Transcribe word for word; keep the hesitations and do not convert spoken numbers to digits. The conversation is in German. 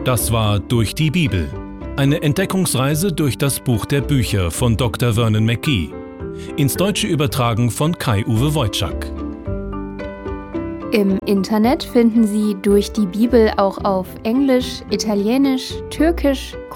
Das war Durch die Bibel. Eine Entdeckungsreise durch das Buch der Bücher von Doktor Vernon McGee. Ins Deutsche übertragen von Kai-Uwe Wojczak. Im Internet finden Sie Durch die Bibel auch auf Englisch, Italienisch, Türkisch,